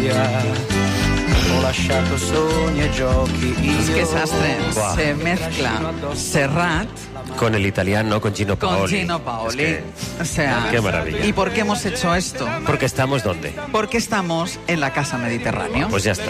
Ho lasciato sogni e giochi. Qué desastre. Wow. Se mezcla Serrat Con el italiano, con Gino Paoli. con Gino Paoli. Es O sea, qué maravilla. ¿Y por qué hemos hecho esto? Porque estamos ¿dónde? Porque estamos en la Casa Mediterráneo. Pues ya está.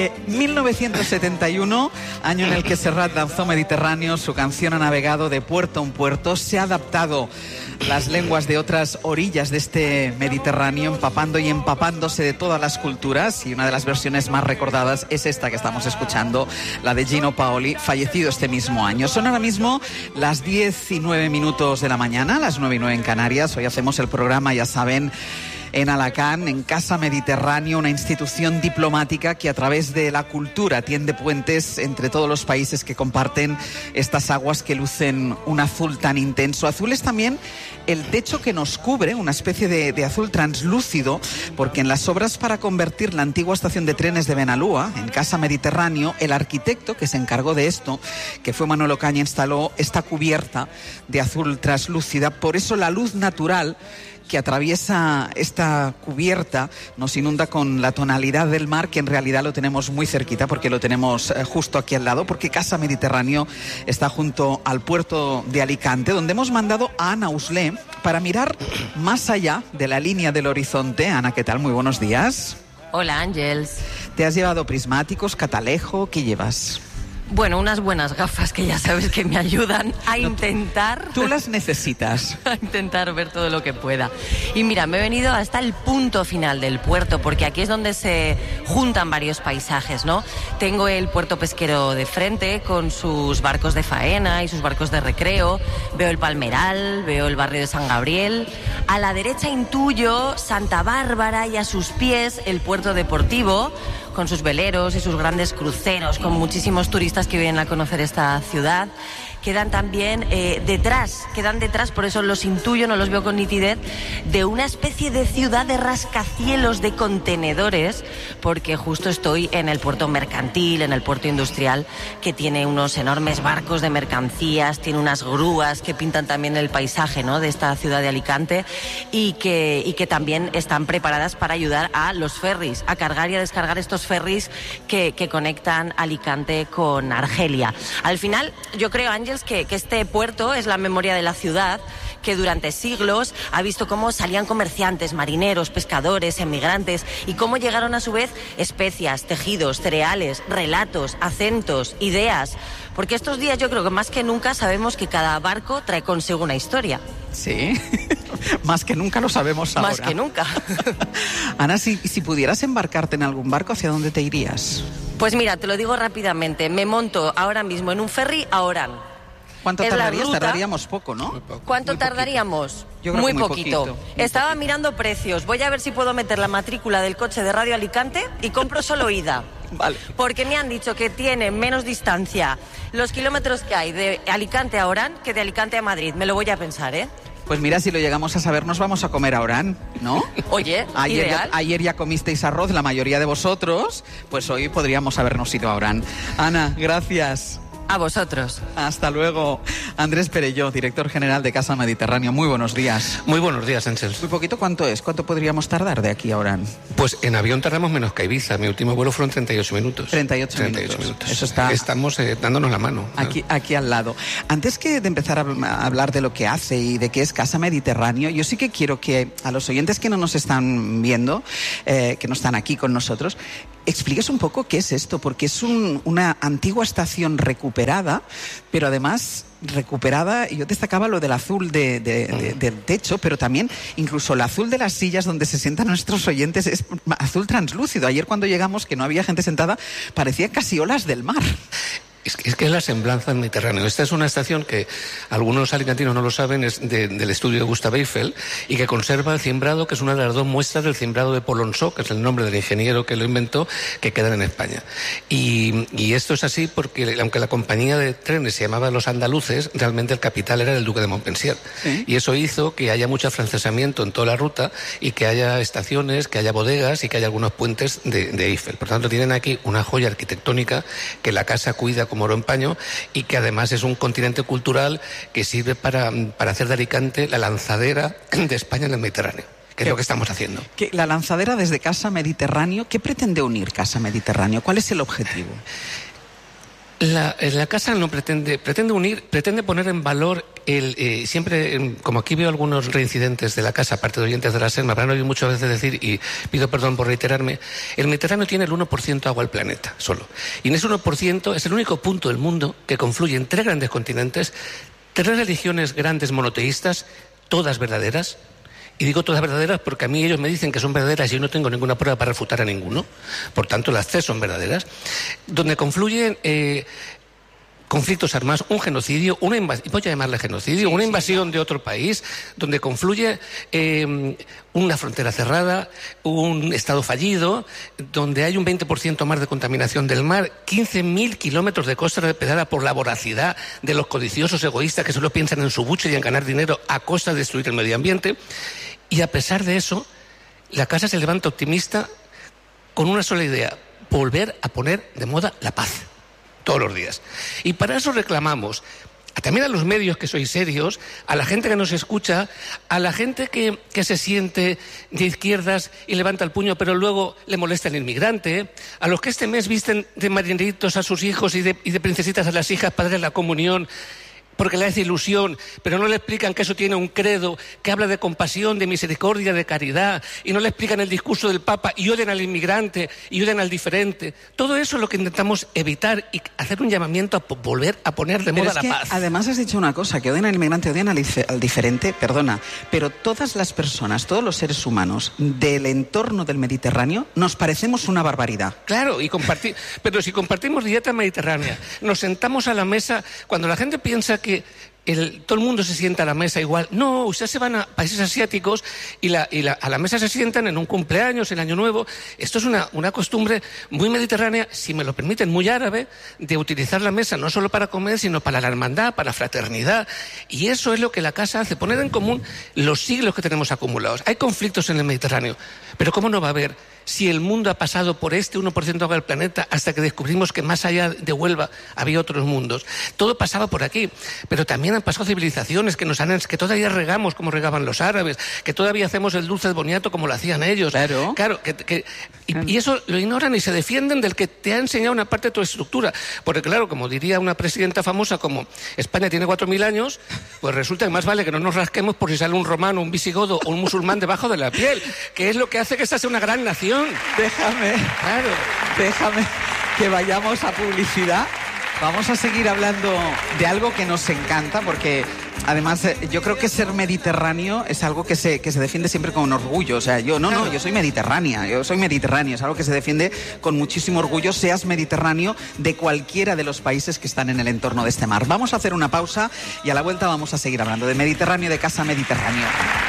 1971, año en el que Serrat lanzó Mediterráneo, su canción ha navegado de puerto en puerto, se ha adaptado las lenguas de otras orillas de este Mediterráneo, empapando y empapándose de todas las culturas, y una de las versiones más recordadas es esta que estamos escuchando, la de Gino Paoli, fallecido este mismo año. Son ahora mismo las 10:09 de la mañana, las 9:09 en Canarias. Hoy hacemos el programa, ya saben, en Alacant, en Casa Mediterráneo, una institución diplomática que a través de la cultura tiende puentes entre todos los países que comparten estas aguas que lucen un azul tan intenso. Azul es también el techo que nos cubre, una especie de azul translúcido, porque en las obras para convertir la antigua estación de trenes de Benalúa en Casa Mediterráneo, el arquitecto que se encargó de esto, que fue Manolo Caña, instaló esta cubierta de azul translúcida. Por eso la luz natural que atraviesa esta cubierta nos inunda con la tonalidad del mar, que en realidad lo tenemos muy cerquita porque lo tenemos justo aquí al lado, porque Casa Mediterráneo está junto al puerto de Alicante, donde hemos mandado a Ana Uslé para mirar más allá de la línea del horizonte. Ana, ¿qué tal? Muy buenos días. Hola, Ángels. ¿Te has llevado prismáticos, catalejo? ¿Qué llevas? Bueno, unas buenas gafas que ya sabes que me ayudan a intentar... Tú las necesitas. A intentar ver todo lo que pueda. Y mira, me he venido hasta el punto final del puerto, porque aquí es donde se juntan varios paisajes, ¿no? Tengo el puerto pesquero de frente, con sus barcos de faena y sus barcos de recreo. Veo el Palmeral, veo el barrio de San Gabriel. A la derecha intuyo Santa Bárbara y a sus pies el puerto deportivo, con sus veleros y sus grandes cruceros, con muchísimos turistas que vienen a conocer esta ciudad. Quedan también detrás, por eso los intuyo, no los veo con nitidez, de una especie de ciudad de rascacielos, de contenedores, porque justo estoy en el puerto mercantil, en el puerto industrial, que tiene unos enormes barcos de mercancías, tiene unas grúas que pintan también el paisaje, ¿no?, de esta ciudad de Alicante, y que también están preparadas para ayudar a los ferries, a cargar y a descargar estos ferries que conectan Alicante con Argelia. Al final, yo creo, Ángel, que este puerto es la memoria de la ciudad, que durante siglos ha visto cómo salían comerciantes, marineros, pescadores, emigrantes, y cómo llegaron a su vez especias, tejidos, cereales, relatos, acentos, ideas. Porque estos días yo creo que más que nunca sabemos que cada barco trae consigo una historia. Sí, más que nunca lo sabemos ahora. Más que nunca. Ana, si pudieras embarcarte en algún barco, ¿hacia dónde te irías? Pues mira, te lo digo rápidamente. Me monto ahora mismo en un ferry a Orán. ¿Cuánto tardarías? Tardaríamos poco, ¿no? ¿Cuánto tardaríamos? Yo creo muy que muy poquito. poquito. Estaba mirando precios. Voy a ver si puedo meter la matrícula del coche de Radio Alicante y compro solo ida. Vale. Porque me han dicho que tiene menos distancia los kilómetros que hay de Alicante a Orán que de Alicante a Madrid. Me lo voy a pensar, ¿eh? Pues mira, si lo llegamos a saber, nos vamos a comer a Orán, ¿no? Oye, ideal. Ayer ya comisteis arroz, la mayoría de vosotros, pues hoy podríamos habernos ido a Orán. Ana, gracias. A vosotros. Hasta luego. Andrés Perelló, director general de Casa Mediterráneo. Muy buenos días. Muy buenos días, Ángels. Muy poquito, ¿cuánto es? ¿Cuánto podríamos tardar de aquí a Orán? Pues en avión tardamos menos que a Ibiza. Mi último vuelo fueron 38 minutos. 38 minutos. Eso está... Estamos dándonos la mano. Aquí al lado. Antes de empezar a hablar de lo que hace y de qué es Casa Mediterráneo, yo sí que quiero que a los oyentes que no nos están viendo, que no están aquí con nosotros, expliques un poco qué es esto, porque es una antigua estación recuperada, pero además recuperada, yo destacaba lo del azul del techo, pero también incluso el azul de las sillas donde se sientan nuestros oyentes es azul translúcido. Ayer cuando llegamos, que no había gente sentada, parecía casi olas del mar. Es que es la semblanza del Mediterráneo. Esta es una estación que algunos alicantinos no lo saben, es del estudio de Gustav Eiffel, y que conserva el cimbrado, que es una de las dos muestras del cimbrado de Polonceau, que es el nombre del ingeniero que lo inventó, que quedan en España. Y esto es así porque, aunque la compañía de trenes se llamaba Los Andaluces, realmente el capital era el duque de Montpensier. ¿Sí? Y eso hizo que haya mucho afrancesamiento en toda la ruta y que haya estaciones, que haya bodegas y que haya algunos puentes de Eiffel. Por tanto, tienen aquí una joya arquitectónica que la casa cuida como oro en paño, y que además es un continente cultural que sirve para hacer de Alicante la lanzadera de España en el Mediterráneo. que es lo que estamos haciendo. La lanzadera desde Casa Mediterráneo, ¿qué pretende unir Casa Mediterráneo? ¿Cuál es el objetivo? La casa no pretende unir, pretende poner en valor siempre, como aquí veo algunos reincidentes de la casa, aparte de oyentes de la SER, me habrán oído muchas veces decir, y pido perdón por reiterarme, el Mediterráneo tiene el 1% agua del planeta, solo. Y en ese 1% es el único punto del mundo que confluye en 3 grandes continentes, 3 religiones grandes monoteístas, todas verdaderas. Y digo todas verdaderas porque a mí ellos me dicen que son verdaderas y yo no tengo ninguna prueba para refutar a ninguno. Por tanto, las 3 son verdaderas. Donde confluyen conflictos armados, un genocidio, voy a llamarle genocidio, una invasión de otro país, donde confluye una frontera cerrada, un Estado fallido, donde hay un 20% más de contaminación del mar, 15.000 kilómetros de costa despedada por la voracidad de los codiciosos egoístas que solo piensan en su buche y en ganar dinero a costa de destruir el medio ambiente. Y a pesar de eso, la casa se levanta optimista con una sola idea: volver a poner de moda la paz. Todos los días. Y para eso reclamamos también a los medios que sois serios, a la gente que nos escucha, a la gente que se siente de izquierdas y levanta el puño pero luego le molesta el inmigrante, a los que este mes visten de marineritos a sus hijos y de princesitas a las hijas para darles la comunión porque le hace ilusión, pero no le explican que eso tiene un credo que habla de compasión, de misericordia, de caridad, y no le explican el discurso del Papa y odian al inmigrante y odian al diferente. Todo eso es lo que intentamos evitar y hacer un llamamiento a volver a poner de moda la paz. Además has dicho una cosa, que odian al inmigrante, odian al diferente, perdona, pero todas las personas, todos los seres humanos del entorno del Mediterráneo nos parecemos una barbaridad. Claro, pero si compartimos dieta mediterránea, nos sentamos a la mesa, cuando la gente piensa que todo el mundo se sienta a la mesa igual. No, ustedes se van a países asiáticos y a la mesa se sientan en un cumpleaños, en Año Nuevo. Esto es una costumbre muy mediterránea, si me lo permiten, muy árabe, de utilizar la mesa no solo para comer, sino para la hermandad, para la fraternidad. Y eso es lo que la casa hace, poner en común los siglos que tenemos acumulados. Hay conflictos en el Mediterráneo, pero ¿cómo no va a haber si el mundo ha pasado por este 1% del planeta hasta que descubrimos que más allá de Huelva había otros mundos? Todo pasaba por aquí, pero también han pasado civilizaciones que todavía regamos como regaban los árabes, que todavía hacemos el dulce de boniato como lo hacían ellos. Claro. Y eso lo ignoran y se defienden del que te ha enseñado una parte de tu estructura. Porque claro, como diría una presidenta famosa, como España tiene 4.000 años, pues resulta que más vale que no nos rasquemos por si sale un romano, un visigodo o un musulmán debajo de la piel, que es lo que hace que esta sea una gran nación. Déjame que vayamos a publicidad. Vamos a seguir hablando de algo que nos encanta, porque además yo creo que ser mediterráneo es algo que se defiende siempre con orgullo. O sea, yo soy mediterránea, es algo que se defiende con muchísimo orgullo, seas mediterráneo de cualquiera de los países que están en el entorno de este mar. Vamos a hacer una pausa y a la vuelta vamos a seguir hablando de Mediterráneo, de Casa Mediterráneo.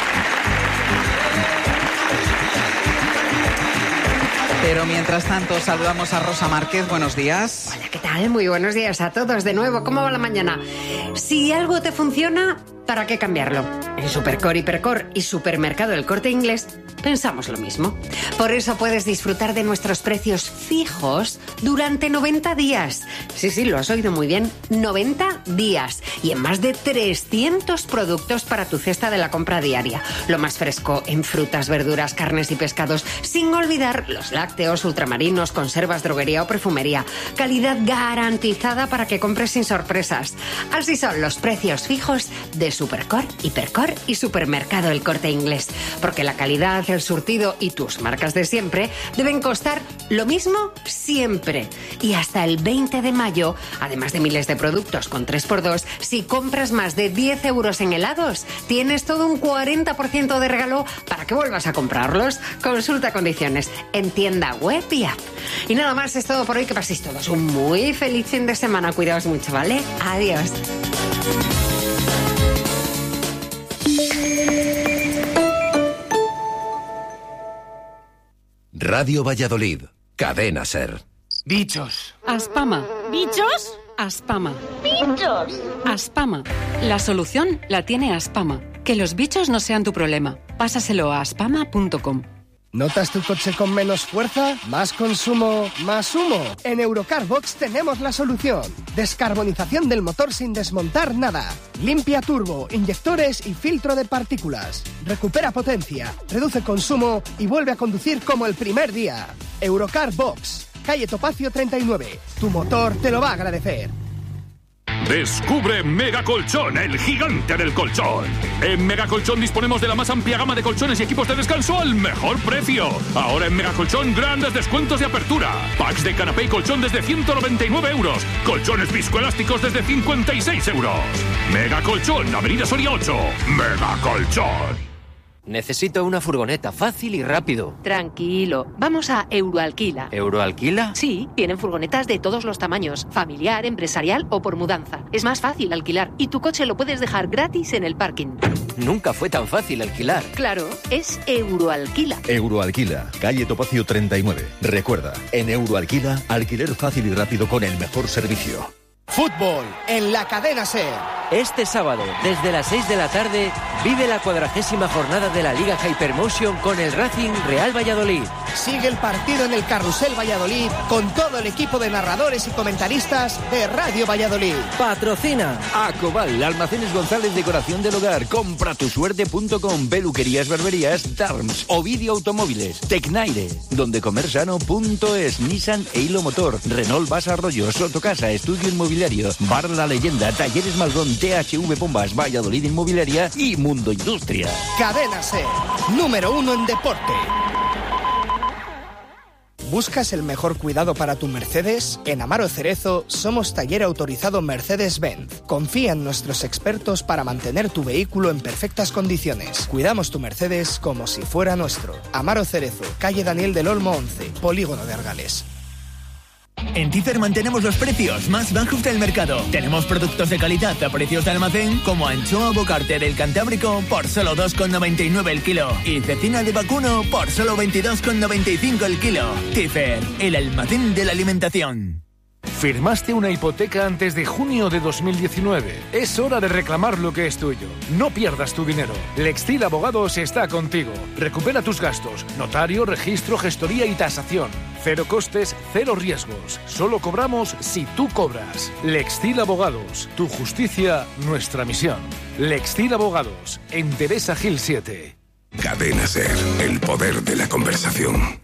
Pero mientras tanto, saludamos a Rosa Márquez. Buenos días. Hola, ¿qué tal? Muy buenos días a todos de nuevo. ¿Cómo va la mañana? Si algo te funciona, ¿para qué cambiarlo? En Supercore, Hipercor y Supermercado El Corte Inglés pensamos lo mismo. Por eso puedes disfrutar de nuestros precios fijos durante 90 días. Sí, lo has oído muy bien. 90 días. Y en más de 300 productos para tu cesta de la compra diaria. Lo más fresco en frutas, verduras, carnes y pescados. Sin olvidar los lácteos, ultramarinos, conservas, droguería o perfumería. Calidad garantizada para que compres sin sorpresas. Así son los precios fijos de Supercore, Hipercor y Supermercado El Corte Inglés. Porque la calidad, el surtido y tus marcas de siempre deben costar lo mismo siempre. Y hasta el 20 de mayo, además de miles de productos con 3x2, si compras más de 10 euros en helados, tienes todo un 40% de regalo para que vuelvas a comprarlos. Consulta condiciones en tienda web y app. Y nada más, es todo por hoy. Que paséis todos un muy feliz fin de semana. Cuidaos mucho, ¿vale? Adiós. Radio Valladolid, Cadena SER. Bichos. Aspama. ¿Bichos? Aspama. ¡Bichos! Aspama. La solución la tiene Aspama. Que los bichos no sean tu problema. Pásaselo a aspama.com. ¿Notas tu coche con menos fuerza? ¿Más consumo? ¿Más humo? En Eurocar Box tenemos la solución. Descarbonización del motor sin desmontar nada. Limpia turbo, inyectores y filtro de partículas. Recupera potencia, reduce consumo y vuelve a conducir como el primer día. Eurocar Box, calle Topacio 39. Tu motor te lo va a agradecer. Descubre Mega Colchón, el gigante del colchón. En Mega Colchón disponemos de la más amplia gama de colchones y equipos de descanso al mejor precio. Ahora en Mega Colchón, grandes descuentos de apertura. Packs de canapé y colchón desde 199 euros. Colchones viscoelásticos desde 56 euros. Mega Colchón, Avenida Soria 8. Mega Colchón. Necesito una furgoneta fácil y rápido. Tranquilo, vamos a Euroalquila. ¿Euroalquila? Sí, tienen furgonetas de todos los tamaños, familiar, empresarial o por mudanza. Es más fácil alquilar y tu coche lo puedes dejar gratis en el parking. Nunca fue tan fácil alquilar. Claro, es Euroalquila. Euroalquila, calle Topacio 39. Recuerda, en Euroalquila, alquiler fácil y rápido con el mejor servicio. Fútbol en la cadena SER. Este sábado, desde las 6 de la tarde, vive la 40ª jornada de la Liga Hypermotion con el Racing Real Valladolid. Sigue el partido en el Carrusel Valladolid con todo el equipo de narradores y comentaristas de Radio Valladolid. Patrocina Acobal, Almacenes González, Decoración del Hogar, compratusuerte.com, Peluquerías, Barberías, Darms, Ovidio Automóviles, Tecnaire, dondecomersano.es, Nissan e Hilo Motor, Renault Vas Arroyo, Sotocasa, Estudio Inmobiliario, Bar La Leyenda, Talleres Malgón, THV Bombas, Valladolid Inmobiliaria y Mundo Industria. Cadena SER, número 1 en deporte. ¿Buscas el mejor cuidado para tu Mercedes? En Amaro Cerezo somos taller autorizado Mercedes-Benz. Confía en nuestros expertos para mantener tu vehículo en perfectas condiciones. Cuidamos tu Mercedes como si fuera nuestro. Amaro Cerezo, calle Daniel del Olmo 11, Polígono de Argales. En Tifer mantenemos los precios más bajos del mercado. Tenemos productos de calidad a precios de almacén como anchoa bocarte del Cantábrico por solo 2,99 el kilo y cecina de vacuno por solo 22,95 el kilo. Tifer, el almacén de la alimentación. ¿Firmaste una hipoteca antes de junio de 2019? Es hora de reclamar lo que es tuyo. No pierdas tu dinero. Lextil Abogados está contigo. Recupera tus gastos. Notario, registro, gestoría y tasación. Cero costes, cero riesgos. Solo cobramos si tú cobras. Lextil Abogados. Tu justicia, nuestra misión. Lextil Abogados. En Teresa Gil 7. Cadena SER. El poder de la conversación.